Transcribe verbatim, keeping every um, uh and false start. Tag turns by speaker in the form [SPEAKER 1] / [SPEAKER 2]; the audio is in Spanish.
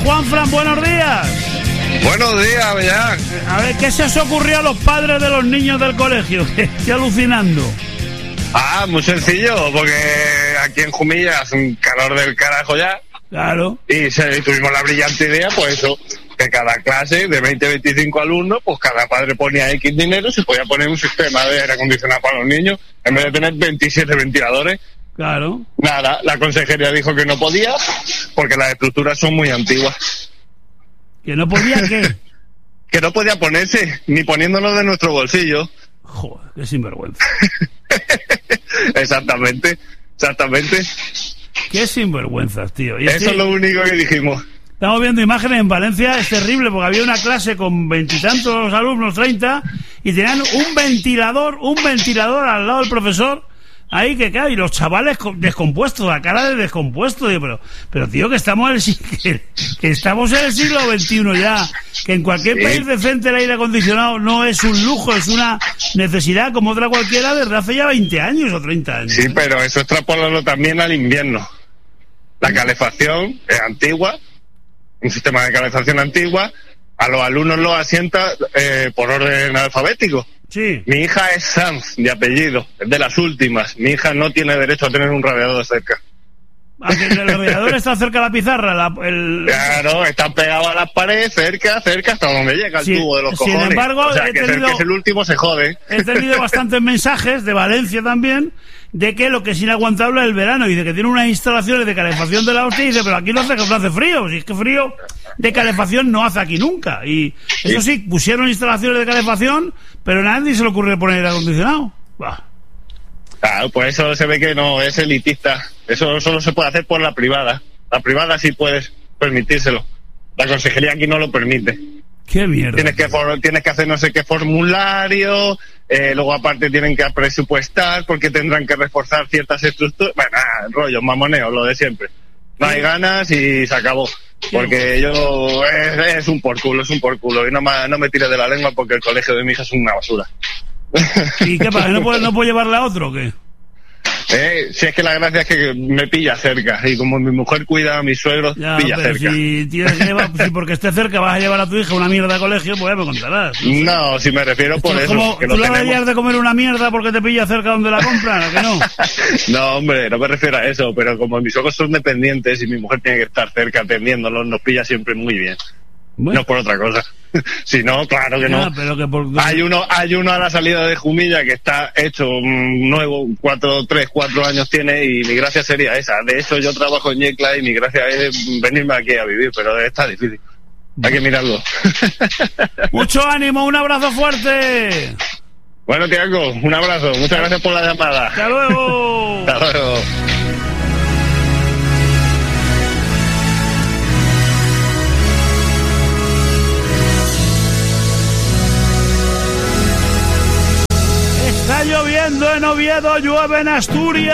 [SPEAKER 1] Juanfran, buenos días.
[SPEAKER 2] Buenos días, Bellán.
[SPEAKER 1] A ver, ¿qué se os ocurrió a los padres de los niños del colegio? Estoy alucinando.
[SPEAKER 2] Ah, muy sencillo, porque aquí en Jumilla hace un calor del carajo ya.
[SPEAKER 1] Claro.
[SPEAKER 2] Y, se, y tuvimos la brillante idea, pues eso, que cada clase de veinte a veinticinco alumnos, pues cada padre ponía X dinero y se podía poner un sistema de aire acondicionado para los niños, en vez de tener veintisiete ventiladores.
[SPEAKER 1] Claro.
[SPEAKER 2] Nada, la consejería dijo que no podía, porque las estructuras son muy antiguas.
[SPEAKER 1] ¿Que no podía qué?
[SPEAKER 2] Que no podía ponerse, ni poniéndolo de nuestro bolsillo.
[SPEAKER 1] Joder, qué sinvergüenza.
[SPEAKER 2] Exactamente, exactamente.
[SPEAKER 1] Qué sinvergüenzas, tío. Y
[SPEAKER 2] Eso
[SPEAKER 1] es, que
[SPEAKER 2] es lo único que dijimos.
[SPEAKER 1] Estamos viendo imágenes en Valencia, es terrible, porque había una clase con veintitantos alumnos, treinta, y tenían un ventilador, un ventilador al lado del profesor, ahí que claro, y los chavales descompuestos, la cara de descompuesto, digo, pero, pero tío, que estamos en el, que, que estamos en el siglo veintiuno ya, que en cualquier
[SPEAKER 2] Sí.
[SPEAKER 1] país decente el aire acondicionado no es un lujo, es una necesidad como otra cualquiera desde hace ya veinte años o treinta años.
[SPEAKER 2] Sí, pero eso extrapolarlo también al invierno. La calefacción es antigua, un sistema de calefacción antigua, a los alumnos los asienta eh, por orden alfabético.
[SPEAKER 1] Sí.
[SPEAKER 2] Mi hija es Sanz, de apellido, es de las últimas. Mi hija no tiene derecho a tener un radiador cerca.
[SPEAKER 1] Aunque el radiador está cerca de la pizarra, la, el...
[SPEAKER 2] Claro, está pegado a las paredes, cerca, cerca, hasta donde llega el
[SPEAKER 1] Sin-
[SPEAKER 2] tubo de los
[SPEAKER 1] sin
[SPEAKER 2] cojones.
[SPEAKER 1] embargo,
[SPEAKER 2] o sea,
[SPEAKER 1] he
[SPEAKER 2] que, es el,
[SPEAKER 1] tenido-
[SPEAKER 2] que es el último se jode.
[SPEAKER 1] He tenido bastantes mensajes de Valencia también de que lo que es inaguantable es el verano y de que tiene unas instalaciones de calefacción de la hostia y dice, pero aquí no hace, no hace frío, si es que frío de calefacción no hace aquí nunca. Y eso sí, pusieron instalaciones de calefacción, pero a nadie se le ocurre poner aire acondicionado. Bah.
[SPEAKER 2] Claro, pues eso se ve que no es elitista. Eso solo se puede hacer por la privada. La privada sí puedes permitírselo. La consejería aquí no lo permite.
[SPEAKER 1] Qué mierda.
[SPEAKER 2] Tienes que for- tienes que hacer no sé qué formulario, eh, luego aparte tienen que presupuestar porque tendrán que reforzar ciertas estructuras. Bueno, ah, rollo, mamoneo, lo de siempre. No hay ganas y se acabó. Porque yo es, es un por culo, es un por culo. Y no me, no me tires de la lengua porque el colegio de mi hija es una basura.
[SPEAKER 1] ¿Y qué pasa? ¿No puedo, no puedo llevarla a otro o qué?
[SPEAKER 2] Eh, si es que la gracia es que me pilla cerca y como mi mujer cuida a mis suegros,
[SPEAKER 1] Ya,
[SPEAKER 2] pilla
[SPEAKER 1] pero
[SPEAKER 2] cerca.
[SPEAKER 1] si tienes que llevar, si porque esté cerca vas a llevar a tu hija una mierda de colegio, pues ya me contarás.
[SPEAKER 2] No, si me refiero por
[SPEAKER 1] Esto es
[SPEAKER 2] eso.
[SPEAKER 1] como,
[SPEAKER 2] que
[SPEAKER 1] ¿tú
[SPEAKER 2] lo
[SPEAKER 1] le
[SPEAKER 2] tenemos.
[SPEAKER 1] darías de comer una mierda porque te pilla cerca donde la compran? ¿A que no?
[SPEAKER 2] No, hombre, no me refiero a eso, pero como mis ojos son dependientes y mi mujer tiene que estar cerca atendiéndolos, nos pilla siempre muy bien.
[SPEAKER 1] Bueno.
[SPEAKER 2] No por otra cosa. Si no, claro que
[SPEAKER 1] Ya,
[SPEAKER 2] no.
[SPEAKER 1] pero que por...
[SPEAKER 2] Hay uno, hay uno a la salida de Jumilla que está hecho mm, nuevo, cuatro, tres, cuatro años tiene y mi gracia sería esa. De hecho, yo trabajo en Yecla y mi gracia es venirme aquí a vivir, pero está difícil. Hay que mirarlo.
[SPEAKER 1] Mucho ánimo, un abrazo fuerte.
[SPEAKER 2] Bueno, Tiago, un abrazo. Muchas gracias por la llamada.
[SPEAKER 1] Hasta luego.
[SPEAKER 2] Hasta luego.
[SPEAKER 1] Está lloviendo en Oviedo, llueve en Asturias.